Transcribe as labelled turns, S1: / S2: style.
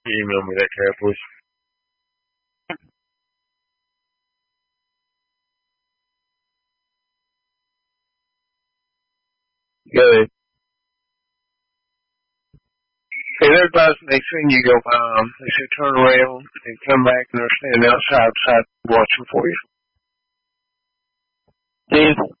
S1: you email me that, Kat, please? Good. Hey, their advice next thing you go by them. They say turn around and come back and they're standing outside watching for you.
S2: Steve?